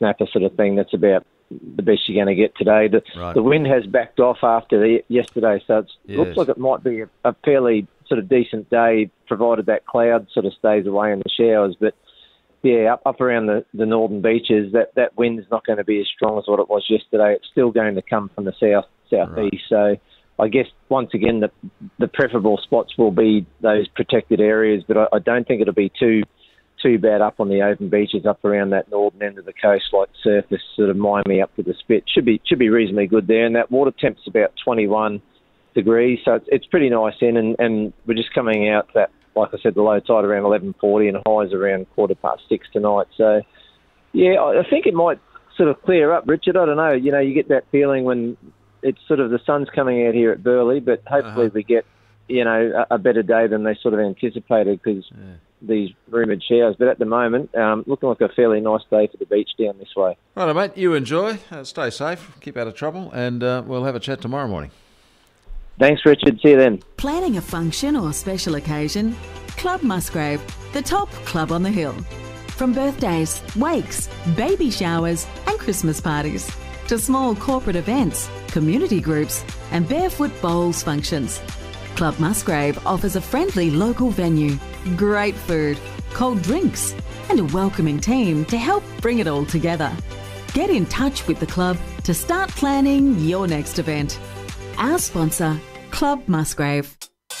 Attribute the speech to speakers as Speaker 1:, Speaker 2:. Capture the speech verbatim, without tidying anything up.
Speaker 1: snapper sort of thing. That's about the best you're going to get today. The,
Speaker 2: Right.
Speaker 1: the wind has backed off after the, yesterday, so it
Speaker 2: Yes.
Speaker 1: looks like it might be a, a fairly sort of decent day, provided that cloud sort of stays away in the showers. But yeah, up, up around the, the northern beaches, that, that wind's not going to be as strong as what it was yesterday. It's still going to come from the south southeast.
Speaker 2: Right.
Speaker 1: So I guess once again the the preferable spots will be those protected areas, but I, I don't think it'll be too too bad up on the open beaches up around that northern end of the coast, like Surface, sort of Miami up to the Spit. Should be should be reasonably good there, and that water temp's about twenty-one degrees, so it's, it's pretty nice in, and, and we're just coming out that, like I said, the low tide around eleven forty and highs around quarter past six tonight. So yeah, I, I think it might sort of clear up, Richard. I don't know, you know, you get that feeling when it's sort of the sun's coming out here at Burleigh, but hopefully
Speaker 2: Uh-huh.
Speaker 1: we get, you know, a, a better day than they sort of anticipated because
Speaker 2: Yeah.
Speaker 1: these rumoured showers. But at the moment, um, looking like a fairly nice day for the beach down this way.
Speaker 2: Righto, mate. You enjoy. Uh, stay safe. Keep out of trouble. And uh, we'll have a chat tomorrow morning.
Speaker 1: Thanks, Richard. See you then.
Speaker 3: Planning a function or special occasion? Club Musgrave, the top club on the hill. From birthdays, wakes, baby showers and Christmas parties to small corporate events, community groups and barefoot bowls functions. Club Musgrave offers a friendly local venue, great food, cold drinks and a welcoming team to help bring it all together. Get in touch with the club to start planning your next event. Our sponsor, Club Musgrave.